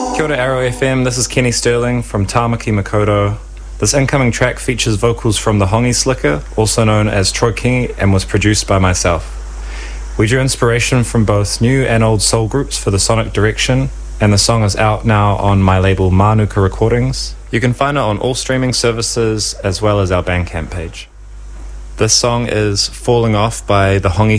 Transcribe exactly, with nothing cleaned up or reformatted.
Kia ora Arrow F M, this is Kenny Sterling from Tamaki Makoto. This incoming track features vocals from the Hongi Slicker, also known as Troy Kingi, and was produced by myself. We drew inspiration from both new and old soul groups for the sonic direction, and the song is out now on my label Manuka Recordings. You can find it on all streaming services as well as our Bandcamp page. This song is Falling Off by the Hongi